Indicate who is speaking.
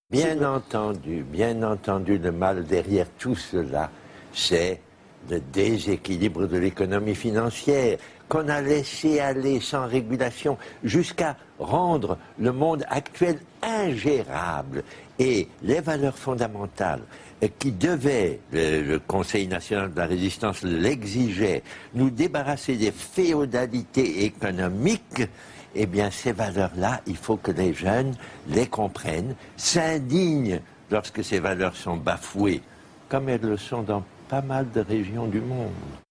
Speaker 1: Bien entendu, le mal derrière tout cela, c'est le déséquilibre de l'économie financière qu'on a laissé aller sans régulation jusqu'à rendre le monde actuel ingérable. Et les valeurs fondamentales qui devaient, le Conseil national de la résistance l'exigeait, nous débarrasser des féodalités économiques. Eh bien, ces valeurs-là, il faut que les jeunes les comprennent, s'indignent lorsque ces valeurs sont bafouées, comme elles le sont dans pas mal de régions du monde.